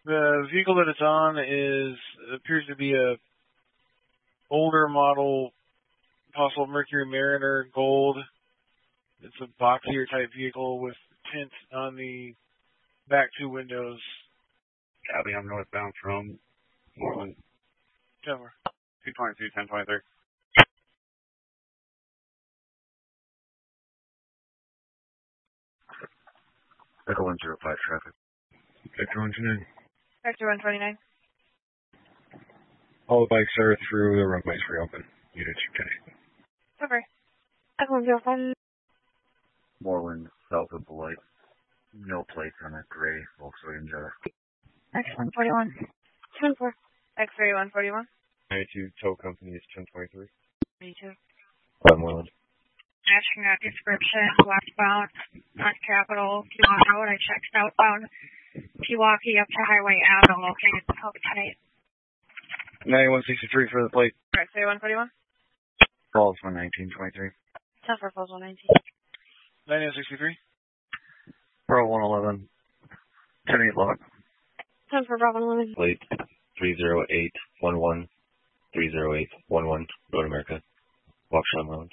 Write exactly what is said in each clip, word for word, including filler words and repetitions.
The vehicle that it's on is appears to be a older model, possible Mercury Mariner Gold. It's a boxier type vehicle with tint on the back two windows. Copy, I'm northbound from Moreland. Cover. two twenty-two, ten twenty-three. Echo one zero five traffic. Vector one twenty-nine. Vector one twenty-nine. All the bikes are through, the runways reopen. Units are Cover. Echo one zero five. Moreland, south of the light. No plates on a gray Volkswagen Jetta. X one forty-one. ten four. X thirty-one forty-one. ninety-two tow company is ten twenty-three. ninety-two. Five Moreland. Asking that description, westbound, on Capitol, Pewaukee Road. I checked southbound, Pewaukee up to Highway Avenue, located in Hope Tight. ninety-one sixty-three for the plate. X thirty-one forty-one. Falls one nineteen twenty-three. ten four, Falls one nineteen. ninety-one sixty-three. Pearl one eleven. ten eight log. ten four, Bravo eleven. Plate three zero eight one one. three zero eight one one. Road America. Waukesha Moreland.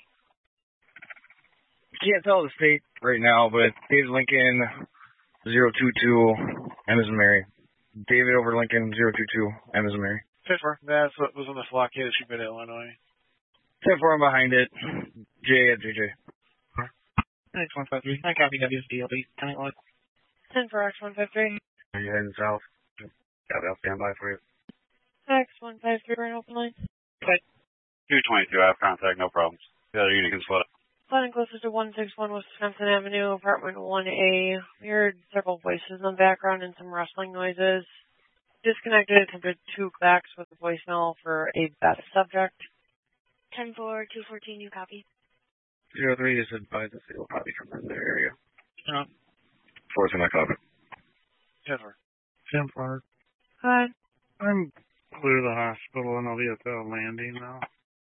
Can't tell the state right now, but David Lincoln zero two two, M as in Mary. David over Lincoln zero two two, M as in Mary. ten four. That's what was on the flock here that she been in Illinois. ten four, I'm behind it. J at J J. X one five three. I copy W S D L B. ten eight log. ten four, X one five three. Are you heading south? Copy, I'll stand by for you. X one five three, right open line. two twenty-two, I have contact, no problems. The other unit can split up. Flying closer to one sixty-one Wisconsin Avenue, apartment one A. We heard several voices in the background and some rustling noises. Disconnected, attempted two backs with a voicemail for a Beth subject. ten four, two fourteen, you copy. zero three is advised that they will probably come from their area. No. Fourth and I copy. ten four. ten four. Hi. I'm clear to the hospital and I'll be at the landing now.